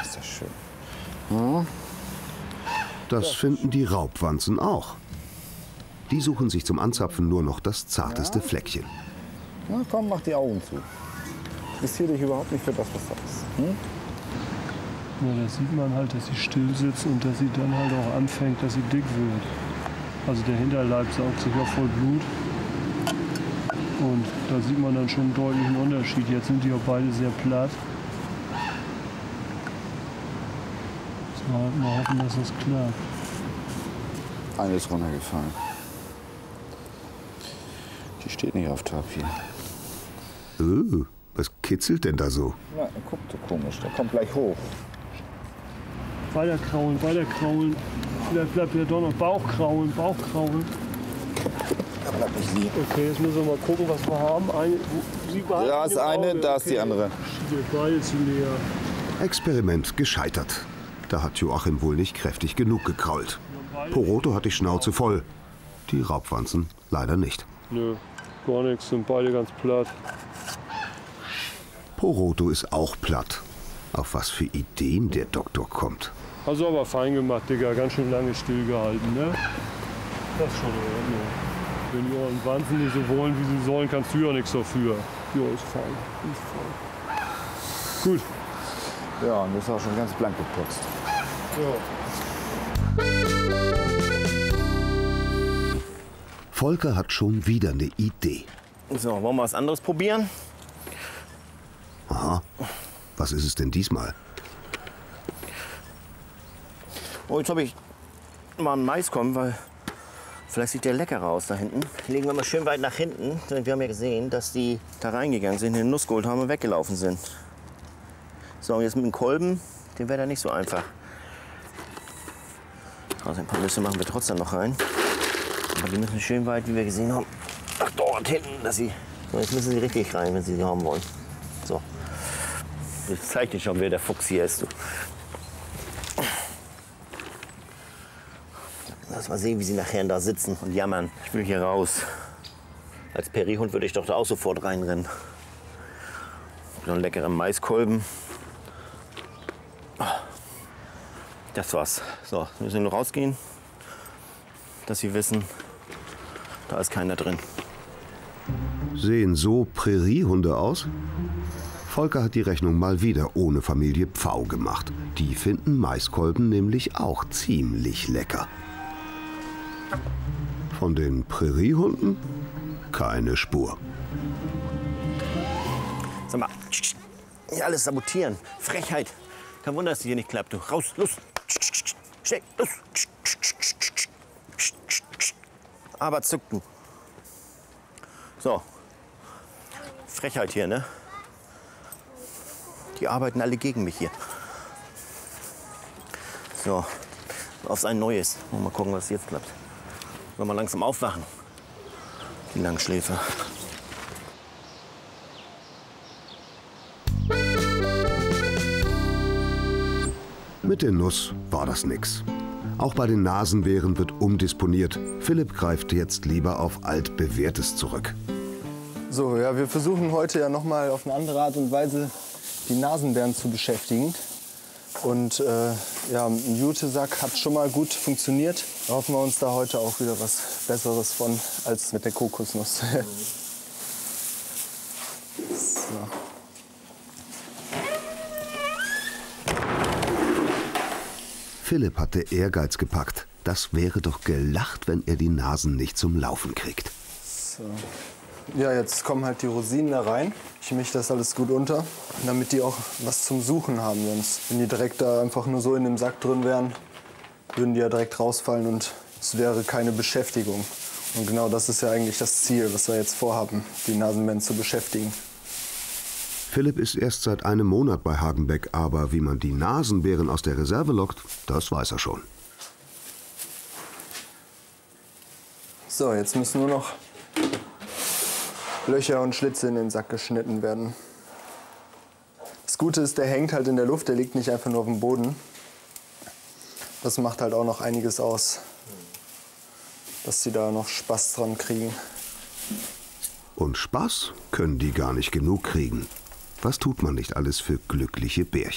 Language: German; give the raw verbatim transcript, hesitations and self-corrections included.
ist das schön. Hm? Das finden die Raubwanzen auch. Die suchen sich zum Anzapfen nur noch das zarteste Fleckchen. Na komm, mach die Augen zu. Interessiert dich überhaupt nicht für das, was da ist. Hm? Ja, da sieht man halt, dass sie still sitzt und dass sie dann halt auch anfängt, dass sie dick wird. Also der Hinterleib saugt sich auch voll Blut. Und da sieht man dann schon einen deutlichen Unterschied. Jetzt sind die auch beide sehr platt. So, mal hoffen, dass das klappt. Eine ist runtergefallen. Die steht nicht auf Trab hier. Oh, was kitzelt denn da so? Na, guck so komisch, der kommt gleich hoch. Weiter kraulen, weiter kraulen. Vielleicht bleibt ja doch noch Bauchkraulen, Bauchkraulen. Da bleibt nicht liegen. Okay, jetzt müssen wir mal gucken, was wir haben. Eine, Sie Da ist eine, da ist die andere. Beide zu leer. Experiment gescheitert. Da hat Joachim wohl nicht kräftig genug gekrault. Poroto hat die Schnauze voll. Die Raubwanzen leider nicht. Nö, gar nichts, sind beide ganz platt. Poroto ist auch platt. Auf was für Ideen der Doktor kommt. Hast du aber fein gemacht, Digga. Ganz schön lange stillgehalten, ne? Das ist schon in Ordnung. Wenn die euren Wanzen nicht so wollen, wie sie sollen, kannst du ja nichts dafür. Ja, ist fein. Ist fein. Gut. Ja, und das ist auch schon ganz blank geputzt. Ja. Volker hat schon wieder eine Idee. So, wollen wir was anderes probieren? Aha. Was ist es denn diesmal? Oh, jetzt habe ich mal einen Maiskolben, weil vielleicht sieht der leckerer aus da hinten. Legen wir mal schön weit nach hinten, denn wir haben ja gesehen, dass die da reingegangen sind, den Nuss geholt haben und weggelaufen sind. So, und jetzt mit dem Kolben, den wäre da nicht so einfach. Also ein paar Nüsse machen wir trotzdem noch rein. Aber die müssen schön weit, wie wir gesehen haben, nach dort hinten, dass sie. So, jetzt müssen sie richtig rein, wenn sie sie haben wollen. So. Ich zeig dir schon, wer der Fuchs hier ist. Du. Lass mal sehen, wie sie nachher da sitzen und jammern. Ich will hier raus. Als Perihund würde ich doch da auch sofort reinrennen. So einen leckeren Maiskolben. Das war's. So, wir müssen nur rausgehen, dass sie wissen, da ist keiner drin. Sehen so Präriehunde aus? Volker hat die Rechnung mal wieder ohne Familie Pfau gemacht. Die finden Maiskolben nämlich auch ziemlich lecker. Von den Präriehunden keine Spur. Sag mal, hier alles sabotieren. Frechheit. Kein Wunder, dass die hier nicht klappt. Du, raus, los. Schnell, los. Aber zück du. So. Frechheit hier, ne? Die arbeiten alle gegen mich hier. So, aufs ein neues. Mal gucken, was jetzt klappt. Sollen wir langsam aufwachen? Die Langschläfer. Mit der Nuss war das nix. Auch bei den Nasenbären wird umdisponiert. Philipp greift jetzt lieber auf altbewährtes zurück. So, ja, wir versuchen heute ja noch mal auf eine andere Art und Weise die Nasenbären zu beschäftigen. Und äh, ja, ein Jutesack hat schon mal gut funktioniert. Da hoffen wir uns da heute auch wieder was Besseres von als mit der Kokosnuss. So. Philipp hatte Ehrgeiz gepackt. Das wäre doch gelacht, wenn er die Nasen nicht zum Laufen kriegt. So. Ja, jetzt kommen halt die Rosinen da rein. Ich mische das alles gut unter, damit die auch was zum Suchen haben. Sonst, wenn die direkt da einfach nur so in dem Sack drin wären, würden die ja direkt rausfallen und es wäre keine Beschäftigung. Und genau das ist ja eigentlich das Ziel, was wir jetzt vorhaben, die Nasenbären zu beschäftigen. Philipp ist erst seit einem Monat bei Hagenbeck, aber wie man die Nasenbären aus der Reserve lockt, das weiß er schon. So, jetzt müssen nur noch Löcher und Schlitze in den Sack geschnitten werden. Das Gute ist, der hängt halt in der Luft, der liegt nicht einfach nur auf dem Boden. Das macht halt auch noch einiges aus, dass sie da noch Spaß dran kriegen. Und Spaß können die gar nicht genug kriegen. Was tut man nicht alles für glückliche Bärchen?